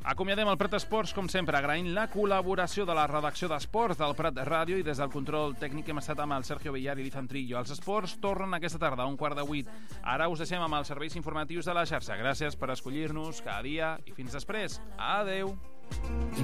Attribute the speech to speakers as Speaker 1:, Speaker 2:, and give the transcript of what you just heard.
Speaker 1: Acomiadem el Prat Esports, com sempre, agraint la col·laboració de la redacció d'Esports del Prat Ràdio i des del control tècnic hem estat amb el Sergio Villar i l'Izan Trillo. Els esports tornen aquesta tarda a 7:15. Ara us deixem amb els serveis informatius de la xarxa. Gràcies per escollir-nos cada dia i fins després. Adeu!